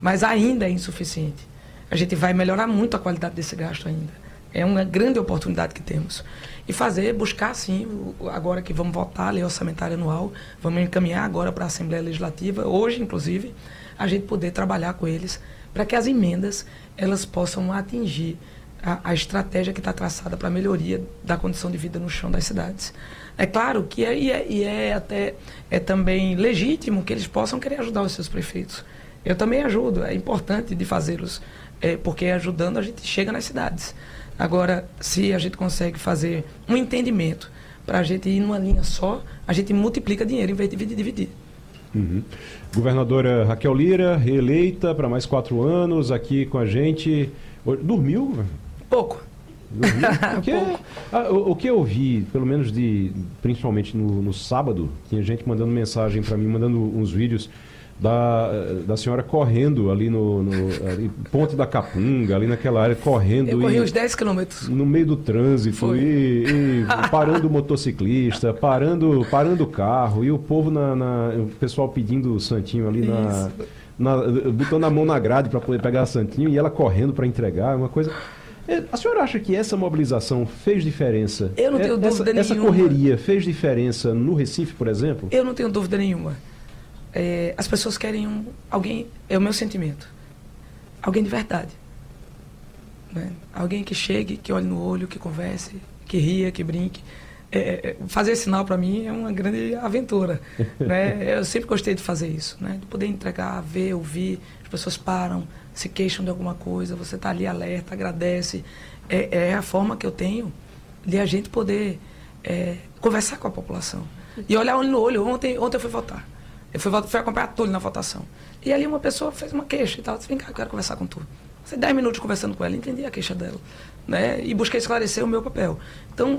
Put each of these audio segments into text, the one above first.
mas ainda é insuficiente. A gente vai melhorar muito a qualidade desse gasto ainda. É uma grande oportunidade que temos. E buscar sim, agora que vamos votar a lei orçamentária anual, vamos encaminhar agora para a Assembleia Legislativa, hoje inclusive, a gente poder trabalhar com eles para que as emendas elas possam atingir a estratégia que está traçada para a melhoria da condição de vida no chão das cidades. É claro que é também legítimo que eles possam querer ajudar os seus prefeitos. Eu também ajudo, é importante de fazê-los, porque ajudando a gente chega nas cidades. Agora, se a gente consegue fazer um entendimento para a gente ir numa linha só, a gente multiplica dinheiro em vez de dividir. Uhum. Governadora Raquel Lira, reeleita para mais 4 anos aqui com a gente. Dormiu? Pouco. O que eu vi, pelo menos principalmente no sábado, tinha gente mandando mensagem para mim, mandando uns vídeos da senhora correndo ali no Ponte da Capunga, ali naquela área, correndo. Eu corri uns 10 quilômetros. No meio do trânsito, e parando o motociclista, parando o carro, e o povo, o pessoal pedindo o santinho ali, botando a mão na grade para poder pegar o santinho, e ela correndo para entregar, uma coisa... A senhora acha que essa mobilização fez diferença? Eu não tenho dúvida nenhuma. Essa correria fez diferença no Recife, por exemplo? Eu não tenho dúvida nenhuma. As pessoas querem alguém, é o meu sentimento, alguém de verdade, né? Alguém que chegue, que olhe no olho, que converse, que ria, que brinque. Fazer sinal para mim é uma grande aventura, né? Eu sempre gostei de fazer isso, né? De poder entregar, ver, ouvir, as pessoas param, se queixam de alguma coisa, você está ali alerta, agradece. É a forma que eu tenho de a gente poder conversar com a população e olhar olho no olho. Ontem eu fui votar. Eu fui acompanhar tudo na votação. E ali uma pessoa fez uma queixa e tal. Eu disse, vem cá, eu quero conversar com tu. Passei 10 minutos conversando com ela, entendi a queixa dela, né? E busquei esclarecer o meu papel. Então,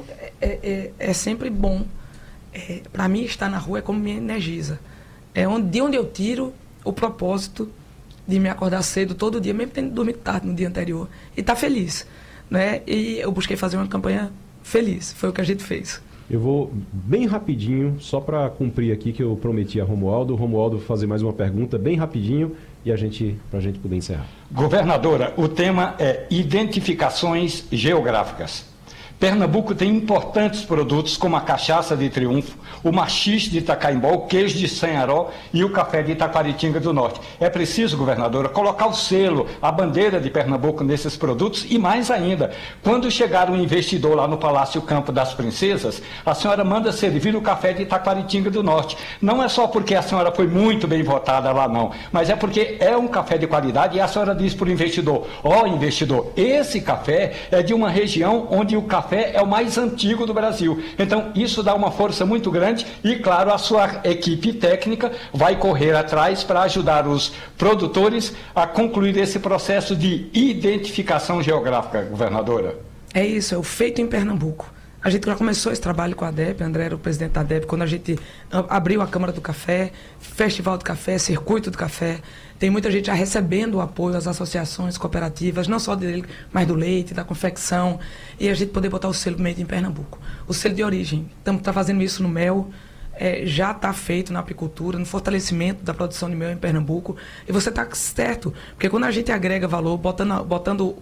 é sempre bom. Para mim, estar na rua é como me energiza. De onde eu tiro o propósito de me acordar cedo todo dia, mesmo tendo dormido tarde no dia anterior, e estar feliz, né? E eu busquei fazer uma campanha feliz. Foi o que a gente fez. Eu vou bem rapidinho, só para cumprir aqui que eu prometi a Romualdo. Romualdo fazer mais uma pergunta bem rapidinho e para a gente poder encerrar. Governadora, o tema é identificações geográficas. Pernambuco tem importantes produtos como a cachaça de Triunfo, o maxixe de Itacaimbó, o queijo de Sanharó e o café de Itaquaritinga do Norte. É preciso, governadora, colocar o selo, a bandeira de Pernambuco nesses produtos e mais ainda, quando chegar um investidor lá no Palácio Campo das Princesas, a senhora manda servir o café de Itaquaritinga do Norte. Não é só porque a senhora foi muito bem votada lá não, mas é porque é um café de qualidade e a senhora diz para o investidor, investidor, esse café é de uma região onde o café é o mais antigo do Brasil. Então, isso dá uma força muito grande e, claro, a sua equipe técnica vai correr atrás para ajudar os produtores a concluir esse processo de identificação geográfica, governadora. É isso, é o feito em Pernambuco. A gente já começou esse trabalho com a ADEB, André era o presidente da ADEB, quando a gente abriu a Câmara do Café, Festival do Café, Circuito do Café. Tem muita gente já recebendo o apoio às associações cooperativas, não só dele, mas do leite, da confecção, e a gente poder botar o selo Made em Pernambuco. O selo de origem. Estamos fazendo isso no mel, já está feito na apicultura, no fortalecimento da produção de mel em Pernambuco. E você está certo, porque quando a gente agrega valor, botando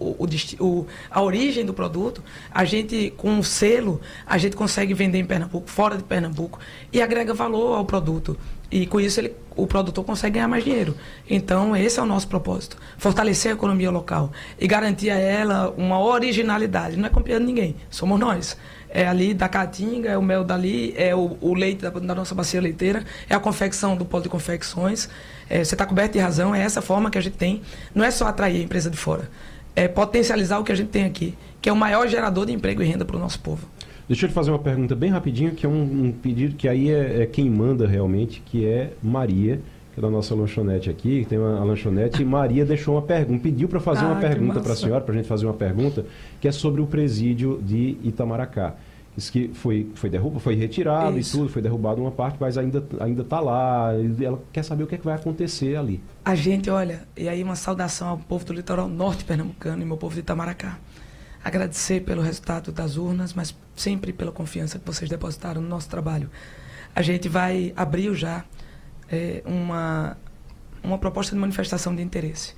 a origem do produto, a gente, com o selo, a gente consegue vender em Pernambuco, fora de Pernambuco, e agrega valor ao produto. E com isso o produtor consegue ganhar mais dinheiro. Então, esse é o nosso propósito. Fortalecer a economia local e garantir a ela uma originalidade. Não é copiando ninguém, somos nós. É ali da Caatinga, é o mel dali, é o leite da nossa bacia leiteira, é a confecção do polo de confecções. Você está coberto de razão, é essa forma que a gente tem. Não é só atrair a empresa de fora, é potencializar o que a gente tem aqui, que é o maior gerador de emprego e renda para o nosso povo. Deixa eu te fazer uma pergunta bem rapidinho, que é um pedido que aí é quem manda realmente, que é Maria, que é da nossa lanchonete aqui, tem a lanchonete, e Maria deixou uma pergunta, pediu para fazer uma pergunta para a senhora, para a gente fazer uma pergunta, que é sobre o presídio de Itamaracá. Diz que foi retirado. Isso. E tudo, foi derrubado uma parte, mas ainda está lá. Ela quer saber o que é que vai acontecer ali. A gente, olha, e aí uma saudação ao povo do litoral norte pernambucano e meu povo de Itamaracá. Agradecer pelo resultado das urnas, mas sempre pela confiança que vocês depositaram no nosso trabalho. A gente vai abrir já uma proposta de manifestação de interesse.